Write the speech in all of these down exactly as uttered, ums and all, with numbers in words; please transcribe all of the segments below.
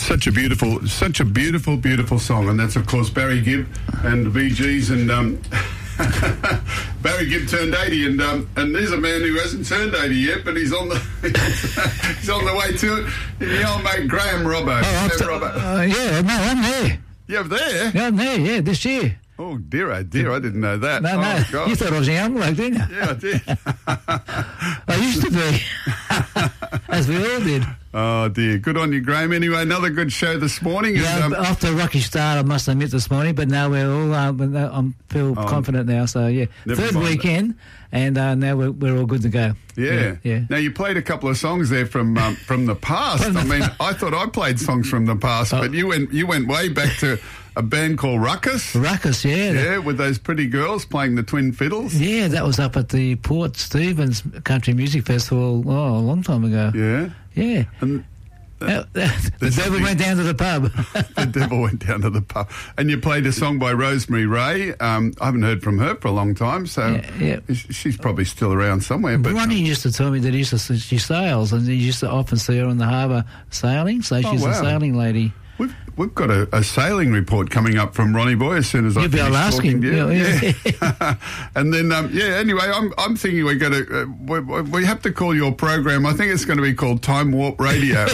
such a beautiful, such a beautiful, beautiful song, and that's of course Barry Gibb and the Bee Gees, and um, Barry Gibb turned eighty, and um, and there's a man who hasn't turned eighty yet, but he's on the he's on the way to it. The old mate Graham Robbo. Oh, Graham t- Robbo. Uh, yeah, no, I'm there. You're there? Yeah, I'm there. Yeah, this year. Oh dear, oh dear, I didn't know that. No, oh, no, God. you thought I was a young bloke, didn't you? Yeah, I did. I used to be, as we all did. Oh dear, good on you, Graham. Anyway, another good show this morning. Yeah, and, um, after a rocky start, I must admit this morning, but now we're all, uh, but now I'm feel Oh, confident now. So yeah, third mind weekend, and uh, now we're, we're all good to go. Yeah. yeah, yeah. Now you played a couple of songs there from um, from the past. From the I mean, past. I thought I played songs from the past, Oh. but you went you went way back to a band called Ruckus. Ruckus, yeah. Yeah, with those pretty girls playing the twin fiddles. Yeah, that was up at the Port Stevens Country Music Festival oh, a long time ago. Yeah. Yeah. And Uh, the There's devil something- went down to the pub. the devil went down to the pub. And you played a song by Rosemary Ray. Um, I haven't heard from her for a long time, so Yeah, yeah. sh- she's probably still around somewhere. But Ronnie used to tell me that he used to, she sails, and he used to often see her on the harbour sailing, so Oh, she's wow. a sailing lady. We've, we've got a, a sailing report coming up from Ronnie Boy as soon as I You'll be finish able to ask talking him. to you. Yeah, Yeah. And then, um, yeah, anyway, I'm I'm thinking we're going to, uh, we, we have to call your program, I think it's going to be called Time Warp Radio.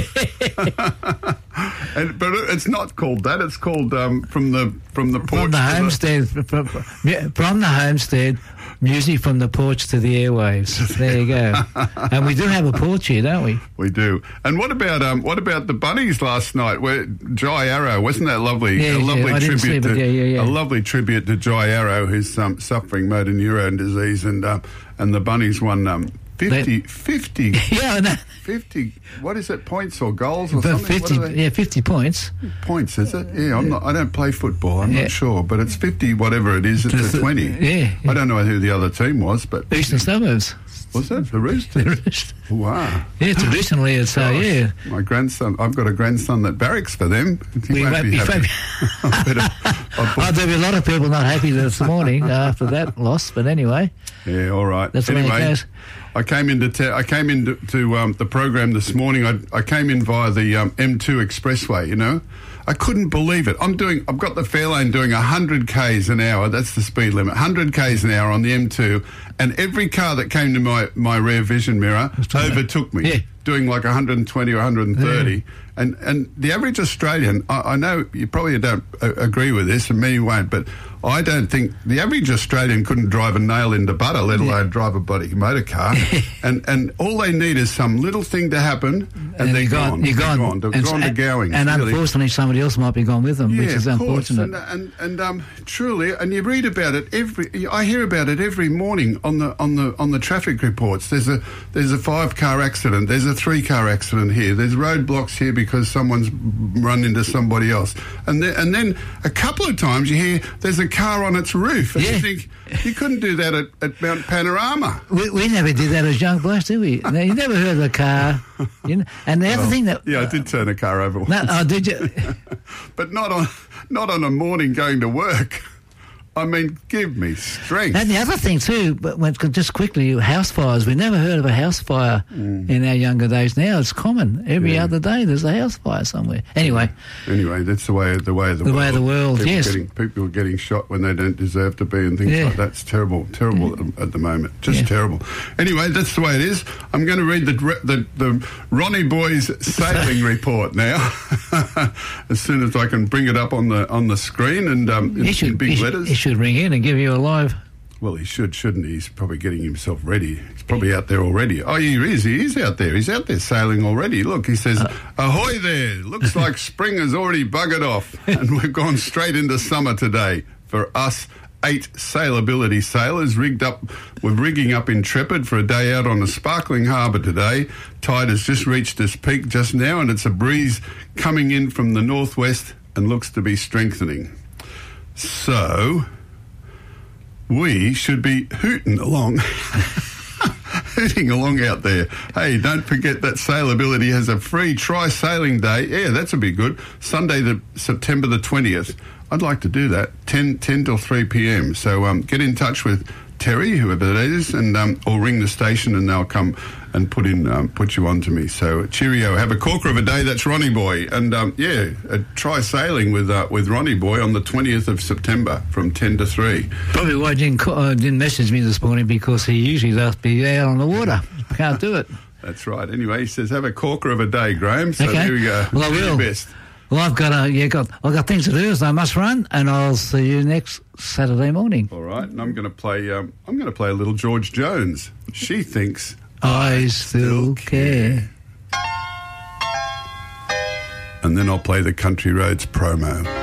and, but it's not called that, it's called um, From the from the Porch From the to homestead, from, from the homestead, music from the porch to the airwaves. There you go. And we do have a porch here, don't we? We do. And what about um what about the Bunnies last night? Where Jai Arrow, wasn't that lovely? Yeah, a yeah, lovely I didn't tribute see it, but to yeah, yeah, yeah. a lovely tribute to Jai Arrow, who's um, suffering motor neurone disease, and um, and the Bunnies won um fifty, They- fifty, Yeah, I know. fifty. What is it? Points or goals or But something? fifty, What are they? yeah, fifty points. Points, is it? Yeah, I'm not. I don't play football. I'm Yeah. not sure, but it's fifty, whatever it is. It's Just a the- twenty. yeah, I don't know who the other team was, but Eastern Suburbs. was that the Roosters? Wow. Yeah, traditionally it's, uh, Gosh, yeah. My grandson, I've got a grandson that barracks for them. He We won't won't be be happy. I better- I'll put- Oh, there'll be a lot of people not happy this morning after that loss, but anyway, yeah, all right. that's the way it anyway, goes. I came into te- I came into to, um, the program this morning. I, I came in via the um, M two Expressway. You know, I couldn't believe it. I'm doing. I've got the Fairlane doing one hundred k's an hour. That's the speed limit. one hundred k's an hour on the M two, and every car that came to my, my rear vision mirror doing overtook me, Yeah. doing like one hundred twenty or one hundred thirty. And and the average Australian, I, I know you probably don't uh, agree with this, and many won't, but I don't think the average Australian couldn't drive a nail into butter, let alone drive a bloody motor car. and and all they need is some little thing to happen, and, And they're you're gone. gone. You're They're gone. gone. They're And- gone to Gowings. And really. unfortunately, somebody else might be gone with them, Yeah, which is of course. unfortunate. And, and, and um, truly, and you read about it every. I hear about it every morning on the on the on the traffic reports. There's a there's a five car accident. There's a three car accident here. There's roadblocks here because someone's run into somebody else. And then and then a couple of times you hear there's a car on its roof, and Yeah. you think you couldn't do that at, at Mount Panorama. We, we never did that as young blokes, did we? No, you never heard of a car. You know? And the other thing that... Yeah, I did turn a car over once. No, oh, did you? But not on not on a morning going to work. I mean, give me strength. And the other thing too, but when, just quickly, house fires. We never heard of a house fire in our younger days. Now it's common. Every Yeah. other day there's a house fire somewhere. Anyway, Anyway, that's the way the way of the, The world. way of the world, People yes. Getting, people are getting shot when they don't deserve to be, and things Yeah. like that. It's terrible, terrible at, the, at the moment. Just Yeah. terrible. Anyway, that's the way it is. I'm going to read the the, the Ronnie Boys sailing report now, as soon as I can bring it up on the on the screen and um, in, he should, in big he, should- letters. he should ring in and give you a live. Well, he should, shouldn't he? He's probably getting himself ready. He's probably out there already. Oh, he is. He is out there. He's out there sailing already. Look, he says, ahoy there. Looks like spring has already buggered off and we've gone straight into summer today. For us, eight sailability sailors rigged up. We're rigging up Intrepid for a day out on a sparkling harbour today. Tide has just reached its peak just now and it's a breeze coming in from the northwest and looks to be strengthening. So... we should be hooting along, hooting along out there. Hey, don't forget that Sailability has a free try-sailing day. Yeah, that's a bit good. Sunday, the September the twentieth. I'd like to do that, ten, ten till three p.m. So um, get in touch with Terry, whoever that is, and um, or ring the station and they'll come and put in um, put you on to me. So cheerio. Have a corker of a day. That's Ronnie Boy, and um, yeah, uh, try sailing with uh, with Ronnie Boy on the twentieth of September from ten to three. Probably why he didn't, uh, didn't message me this morning, because he usually left me out on the water. Can't do it. That's right. Anyway, he says, have a corker of a day, Graham. So okay. there we go. Well, I will. Best. Well, I've got, uh, yeah, got, I've got things to do, so I must run, and I'll see you next Saturday morning. All right, and I'm going to play. Um, I'm going to play a little George Jones. She thinks I, I still care. care. And then I'll play the Country Roads promo.